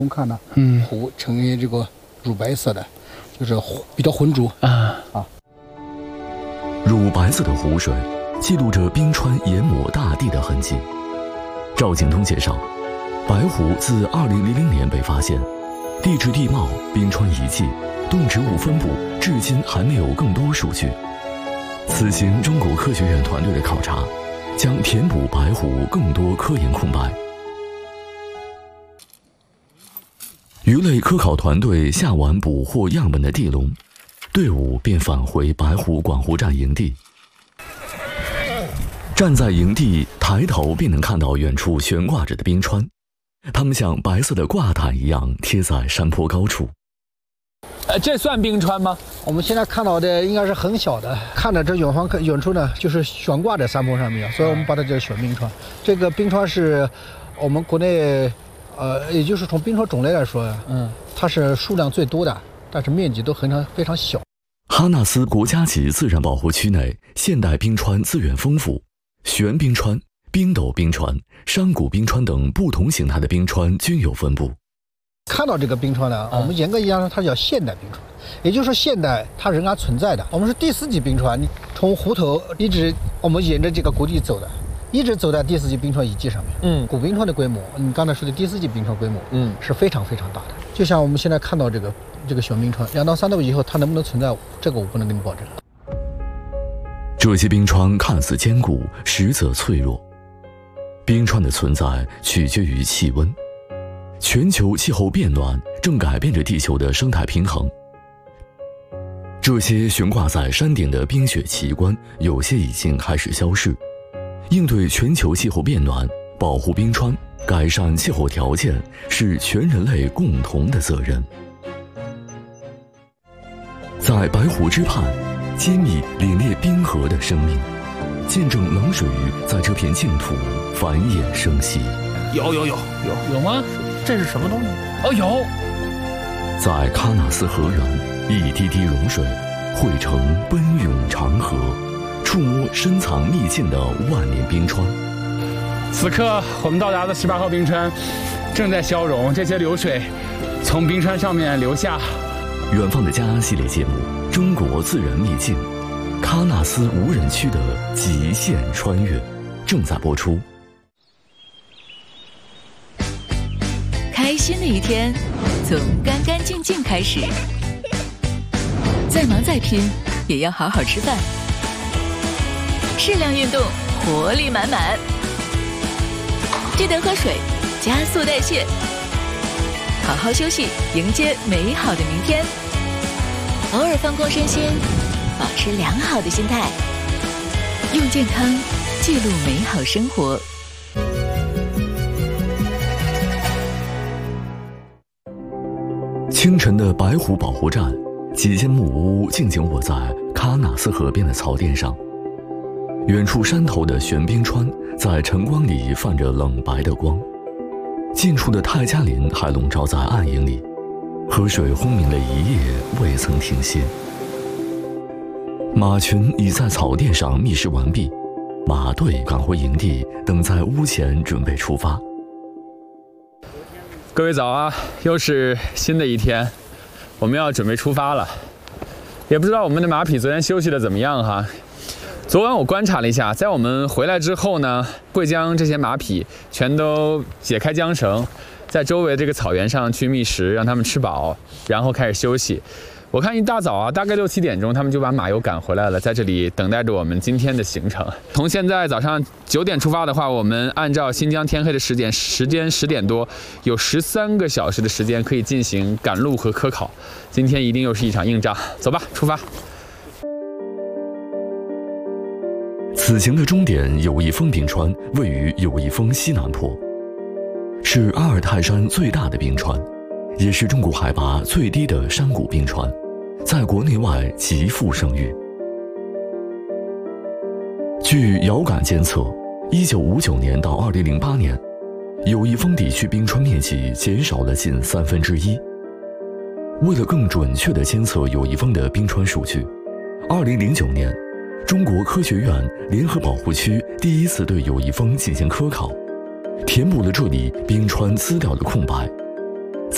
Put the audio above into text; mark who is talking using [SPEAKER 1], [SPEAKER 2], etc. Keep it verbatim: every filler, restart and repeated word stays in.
[SPEAKER 1] 我们看呢，嗯，湖呈现这个乳白色的，就是比较浑浊啊啊。
[SPEAKER 2] 乳白色的湖水记录着冰川淹没大地的痕迹。赵景通介绍，白湖自二零零零年被发现，地质地貌、冰川遗迹、动植物分布至今还没有更多数据。此行中国科学院团队的考察，将填补白湖更多科研空白。鱼类科考团队下完捕获样本的地笼，队伍便返回白湖管湖站营地。站在营地，抬头便能看到远处悬挂着的冰川，它们像白色的挂毯一样贴在山坡高处。
[SPEAKER 3] 呃，这算冰川吗？
[SPEAKER 1] 我们现在看到的应该是很小的，看着这远方远处呢，就是悬挂在山坡上面，所以我们把它叫悬冰川。这个冰川是我们国内，呃，也就是从冰川种类来说，嗯，它是数量最多的，但是面积都非常非常小。
[SPEAKER 2] 哈纳斯国家级自然保护区内现代冰川资源丰富，悬冰川、冰斗冰川、山谷冰川等不同形态的冰川均有分布。
[SPEAKER 1] 看到这个冰川呢，我们严格意义上说它叫现代冰川，也就是说现代它仍然存在的。我们是第四级冰川，你从湖头一直我们沿着这个谷地走的，一直走在第四级冰川遗迹上面。嗯，古冰川的规模，你刚才说的第四级冰川规模，嗯，是非常非常大的。就像我们现在看到这个这个悬冰川，两到三度以后它能不能存在，这个我不能给你保证。
[SPEAKER 2] 这些冰川看似坚固，实则脆弱。冰川的存在取决于气温。全球气候变暖正改变着地球的生态平衡。这些悬挂在山顶的冰雪奇观，有些已经开始消逝。应对全球气候变暖，保护冰川，改善气候条件，是全人类共同的责任。在白湖之畔，揭秘凛冽冰河的生命，见证冷水鱼在这片净土繁衍生息。
[SPEAKER 3] 有有有有有吗？这是什么东西？哦，有。
[SPEAKER 2] 在喀纳斯河源，一滴滴融水汇成奔涌长河，触摸深藏秘境的万年冰川。
[SPEAKER 3] 此刻我们到达的十八号冰川正在消融，这些流水从冰川上面流下。
[SPEAKER 2] 远方的家系列节目《中国自然秘境》，喀纳斯无人区的极限穿越正在播出。
[SPEAKER 4] 开心的一天从干干净净开始，再忙再拼也要好好吃饭，适量运动，活力满满，记得喝水，加速代谢，好好休息，迎接美好的明天。偶尔放空身心，保持良好的心态，用健康记录美好生活。
[SPEAKER 2] 清晨的白湖保护站，几间木屋静静卧在喀纳斯河边的草甸上。远处山头的悬冰川在晨光里泛着冷白的光，近处的泰加林还笼罩在暗影里，河水轰鸣了一夜未曾停歇。马群已在草甸上觅食完毕，马队赶回营地，等在屋前准备出发。
[SPEAKER 3] 各位早啊，又是新的一天，我们要准备出发了。也不知道我们的马匹昨天休息的怎么样哈。昨晚我观察了一下，在我们回来之后呢，会将这些马匹全都解开缰绳，在周围这个草原上去觅食，让它们吃饱，然后开始休息。我看一大早啊，大概六七点钟，他们就把马又赶回来了，在这里等待着我们今天的行程。从现在早上九点出发的话，我们按照新疆天黑的时间，时间十点多，有十三个小时的时间可以进行赶路和科考。今天一定又是一场硬仗，走吧，出发。
[SPEAKER 2] 此行的终点友谊峰冰川位于友谊峰西南坡，是阿尔泰山最大的冰川，也是中国海拔最低的山谷冰川，在国内外极负盛誉。据遥感监测，一九五九年到二零零八年，友谊峰地区冰川面积减少了近三分之一。为了更准确地监测友谊峰的冰川数据，二零零九年，中国科学院联合保护区第一次对友谊峰进行科考，填补了这里冰川资料的空白。